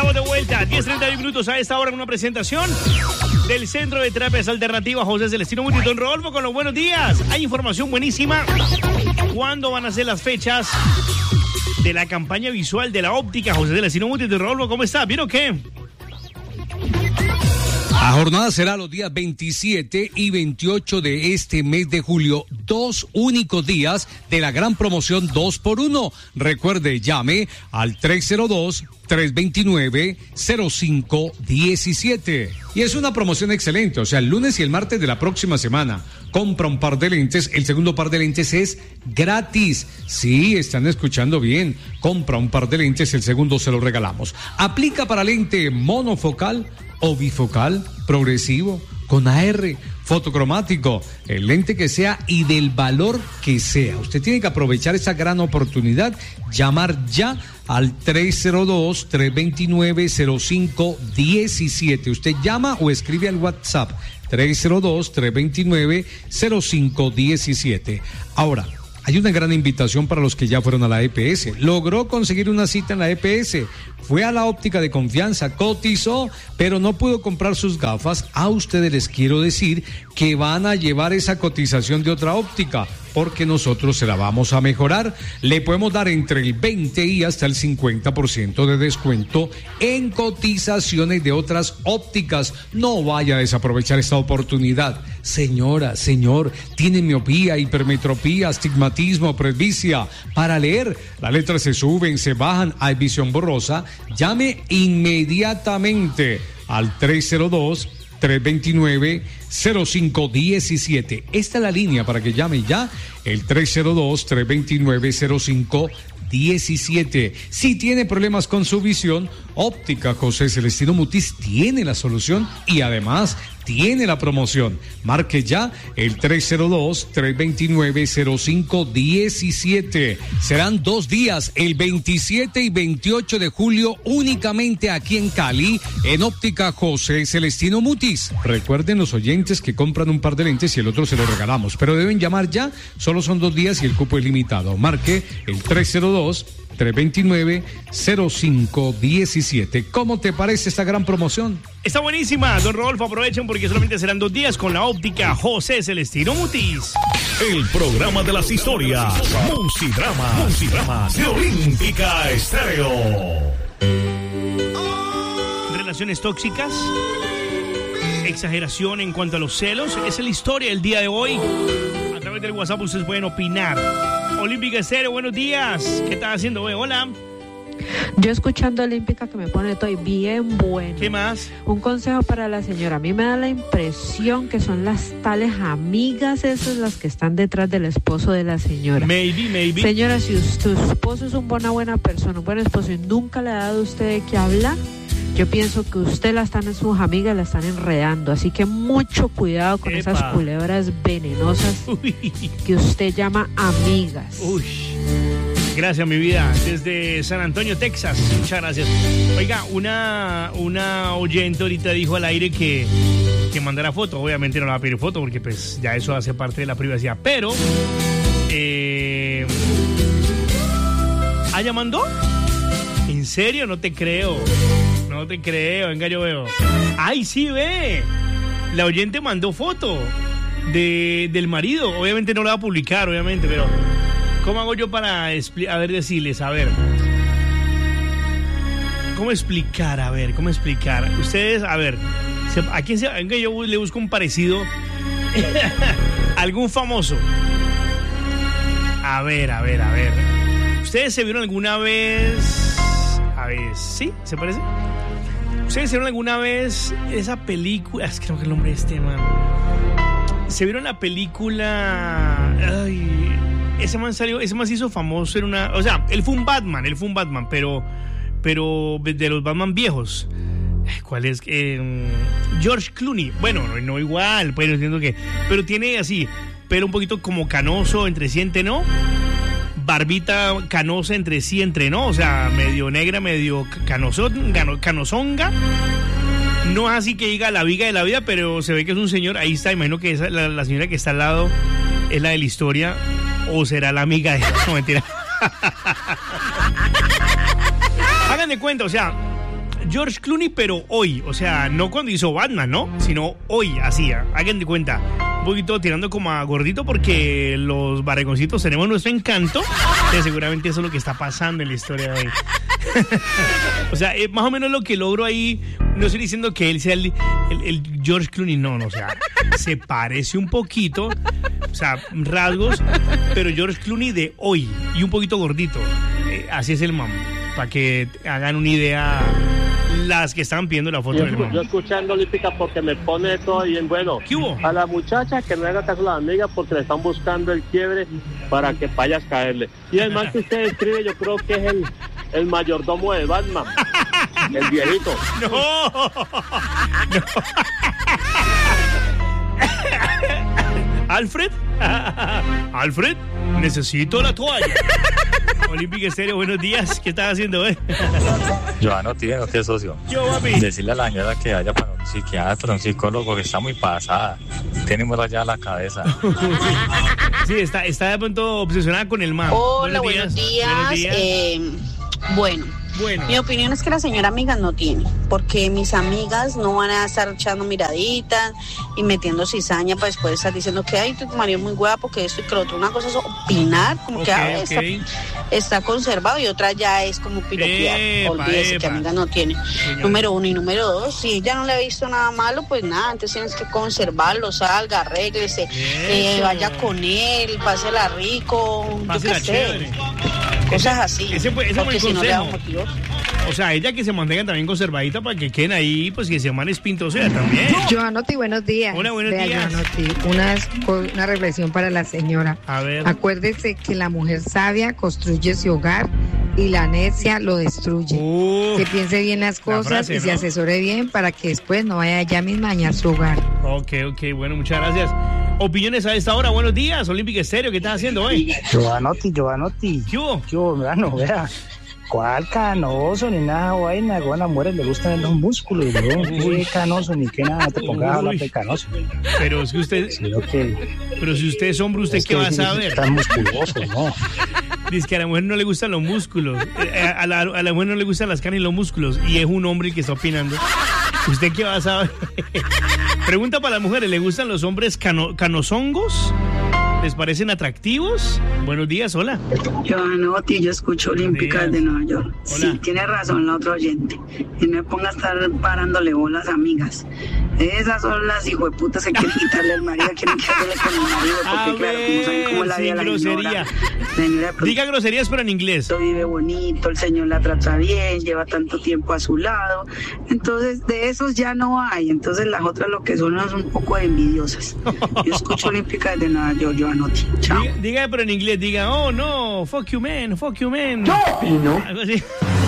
estamos de vuelta. 10:31 minutos a esta hora en una presentación del Centro de Terapias Alternativas José Celestino Mutis. Don Rodolfo, con los buenos días. Hay información buenísima. ¿Cuándo van a ser las fechas de la campaña visual de la óptica José Celestino Mutis? Don Rodolfo, ¿cómo está? ¿Bien o qué? La jornada será los días 27 y 28 de este mes de julio, 2 únicos días de la gran promoción 2x1. Recuerde, llame al 302-329-0517. Y es una promoción excelente, o sea, el lunes y el martes de la próxima semana. Compra un par de lentes, el segundo par de lentes es gratis. Sí, están escuchando bien. Compra un par de lentes, el segundo se lo regalamos. Aplica para lente monofocal o bifocal, progresivo, con AR, fotocromático, el lente que sea y del valor que sea. Usted tiene que aprovechar esa gran oportunidad, llamar ya al 302-329-0517. Usted llama o escribe al WhatsApp 302-329-0517. Ahora, hay una gran invitación para los que ya fueron a la EPS. Logró conseguir una cita en la EPS. Fue a la óptica de confianza, cotizó, pero no pudo comprar sus gafas. A ustedes les quiero decir que van a llevar esa cotización de otra óptica, porque nosotros se la vamos a mejorar. Le podemos dar entre el 20 y hasta el 50% de descuento en cotizaciones de otras ópticas. No vaya a desaprovechar esta oportunidad. Señora, señor, tiene miopía, hipermetropía, astigmatismo, presbicia. Para leer, las letras se suben, se bajan, hay visión borrosa. Llame inmediatamente al 302-329-0517. Esta es la línea para que llame ya, el 302-329-0517. Si tiene problemas con su visión, Óptica José Celestino Mutis tiene la solución y además tiene la promoción. Marque ya el 302-329-0517. Serán 2 días, el 27 y 28 de julio, únicamente aquí en Cali, en Óptica José Celestino Mutis. Recuerden los oyentes que compran un par de lentes y el otro se lo regalamos, pero deben llamar ya, solo son 2 días y el cupo es limitado. Marque el 302-329-0517. ¿Cómo te parece esta gran promoción? Está buenísima, don Rodolfo, aprovechen porque solamente serán 2 días con la óptica José Celestino Mutis. El programa de las historias, Musidramas de Olímpica Estéreo. Relaciones tóxicas, exageración en cuanto a los celos, esa es la historia del día de hoy. A través del WhatsApp ustedes pueden opinar. Olímpica Estéreo, buenos días. ¿Qué estás haciendo, güey? Hola. Yo escuchando Olímpica que me pone todo bien bueno. ¿Qué más? Un consejo para la señora. A mí me da la impresión que son las tales amigas esas las que están detrás del esposo de la señora. Maybe. Señora, si su esposo es una buena persona, un buen esposo y nunca le ha dado a usted de qué hablar, yo pienso que usted sus amigas la están enredando. Así que mucho cuidado con esas culebras venenosas que usted llama amigas. Uy. Gracias, mi vida. Desde San Antonio, Texas. Muchas gracias. Oiga, una oyente ahorita dijo al aire que mandara foto. Obviamente no le va a pedir foto porque pues ya eso hace parte de la privacidad. Pero, ¿ya mandó? ¿En serio? No te creo. Venga, yo veo. ¡Ay, sí, ve! La oyente mandó foto del marido. Obviamente no la va a publicar, obviamente, pero... ¿Cómo hago yo para decirles? A ver. ¿Cómo explicar? Ustedes, a ver. ¿A quién se venga? Yo le busco un parecido. Algún famoso. A ver. ¿Ustedes se vieron alguna vez? A ver, ¿sí? ¿Se parece? ¿Ustedes se vieron alguna vez esa película? Es que no sé el nombre de este, man. ¿Se vieron la película? Ay... Ese man se hizo famoso en una... O sea, él fue un Batman, pero de los Batman viejos. ¿Cuál es? George Clooney. Bueno, no igual, pues entiendo que... Pero tiene así, pelo un poquito como canoso, entre sí, entre no. Barbita canosa, entre sí, entre no. O sea, medio negra, medio canosonga. No es así que diga la viga de la vida, pero se ve que es un señor. Ahí está, imagino que esa, la señora que está al lado es la de la historia. ¿O será la amiga de... No, mentira. Hagan de cuenta, o sea, George Clooney, pero hoy. O sea, no cuando hizo Batman, ¿no? Sino hoy, así. Hagan de cuenta. Un poquito tirando como a gordito porque los barrigoncitos tenemos nuestro encanto. Seguramente eso es lo que está pasando en la historia de hoy. O sea, más o menos lo que logro ahí. No estoy diciendo que él sea el George Clooney, no. O sea, se parece un poquito. O sea, rasgos. Pero George Clooney de hoy. Y un poquito gordito. Así es el mam. Para que hagan una idea las que estaban pidiendo la foto del mam. Yo escuchando Olímpica porque me pone todo bien bueno. ¿Qué hubo? A la muchacha que no haga caso a la amiga porque le están buscando el quiebre para que vayas a caerle. Y el man que usted escribe yo creo que es el mayordomo de Batman. El viejito. No. Alfred, necesito la toalla. Olímpica Estéreo, buenos días. ¿Qué estás haciendo, Giovanotti, no te socio. Yo, papi. Decirle a la señora que vaya para un psiquiatra, un psicólogo, que está muy pasada. Tiene muy rayada la cabeza. Sí, está de pronto obsesionada con el man. Hola, buenos días. Bueno, mi opinión es que la señora amiga no tiene, porque mis amigas no van a estar echando miraditas y metiendo cizaña para después estar diciendo que ay, tu marido es muy guapo, que esto y que lo otro. Una cosa es opinar, como que está conservado, y otra ya es como piropear. Olvídese que amiga no tiene. Señor. Número 1 y número 2, si ella no le ha visto nada malo, pues nada, entonces tienes que conservarlo, salga, arréglese, vaya con él, pásela rico, pásela chévere. Cosas así. Ese porque si no le da motivos. O sea, ella que se mantenga también conservadita para que queden ahí, pues que se llaman espintosea también. Giovanotti, buenos días. Hola, buenos días. Giovanotti, una reflexión para la señora. A ver. Acuérdese que la mujer sabia construye su hogar y la necia lo destruye. Que piense bien las cosas y se asesore bien para que después no vaya ella misma a dañar su hogar. Ok, bueno, muchas gracias. Opiniones a esta hora, buenos días, Olímpica Estéreo, ¿qué estás haciendo hoy? Giovanotti. ¿Qué hubo? ¿Qué hubo? No, vea. ¿Cuál canoso? Ni nada vaina. A las mujeres les gustan los músculos, ¿no? Qué canoso, ni qué nada. Te pongas a hablar de canoso. Pero es que usted... Pero si usted es hombre, ¿usted qué va a saber? Están musculosos, ¿no? Dice que a la mujer no le gustan los músculos. A la mujer no le gustan las carnes y los músculos. Y es un hombre el que está opinando. ¿Usted qué va a saber? Pregunta para las mujeres, ¿le gustan los hombres canosongos? ¿Les parecen atractivos? Buenos días, hola. Giovanotti, yo escucho Olímpica de Nueva York. Hola. Sí, tiene razón la otra oyente. Y no me ponga a estar parándole bolas a amigas. Esas son las hijueputas que quieren quitarle el marido, quieren quitarle con el marido, porque claro, como saben cómo es la vida de la señora. Diga groserías, pero en inglés. Vive bonito, el señor la trata bien, lleva tanto tiempo a su lado. Entonces, de esos ya no hay. Entonces, las otras lo que son un poco envidiosas. Yo escucho Olímpica de Nueva York, Giovanotti. Chao. Diga, pero en inglés, diga, oh no, fuck you man. Yo opino. Algo así.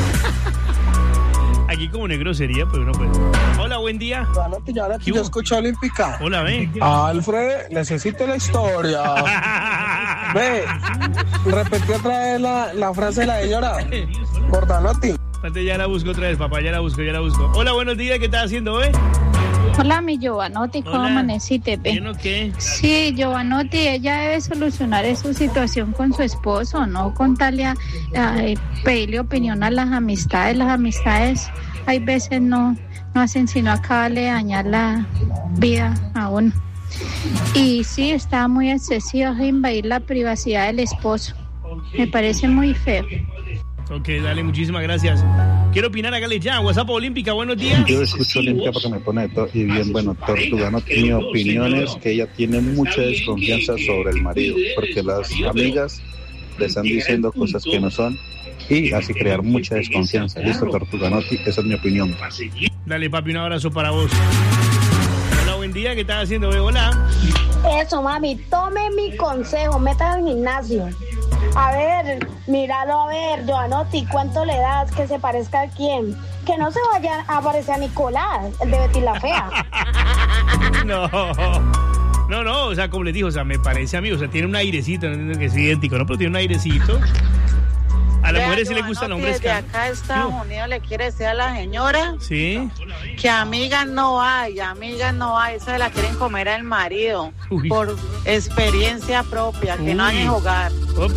Aquí como una grosería, pero no puede. Hola, buen día. Yo escucho Olímpica. Hola, ve. Alfred, necesito la historia. Ve, repetí otra vez la frase de la señora. Giovanotti. Ya la busco otra vez, papá, ya la busco. Hola, buenos días, ¿qué estás haciendo, ve? Hola, mi Giovanotti, ¿cómo amaneciste? ¿Bien o qué? Sí, Giovanotti, ella debe solucionar su situación con su esposo, no contarle a pedirle opinión a las amistades. Las amistades hay veces no hacen sino acabarle dañar la vida a uno. Y sí, está muy excesivo invadir la privacidad del esposo. Me parece muy feo. Ok, dale, muchísimas gracias. Quiero opinar, hágale ya. WhatsApp Olímpica, buenos días. Yo escucho Olímpica porque me pone de todo. Y bien, bueno, Tortuganotti, mi opinión es que ella tiene mucha desconfianza sobre el marido, porque las amigas le están diciendo cosas que no son y así crear mucha desconfianza. Listo, Tortuganotti, esa es mi opinión. Dale, papi, un abrazo para vos. Hola, buen día, ¿qué estás haciendo? Hola. Eso, mami, tome mi consejo, métase al gimnasio. A ver, míralo, a ver, Giovanotti, ¿cuánto le das que se parezca a quién? Que no se vaya a parecer a Nicolás, el de Betty la Fea. No, o sea, como les digo, o sea, me parece a mí, o sea, tiene un airecito, no entiendo que es idéntico, ¿no? Pero tiene un airecito. A las mujeres sí les gustan los hombres. Desde acá Estados Unidos le quiere decir a la señora que amigas no hay, esa se la quieren comer al marido por experiencia propia, que no hay en hogar.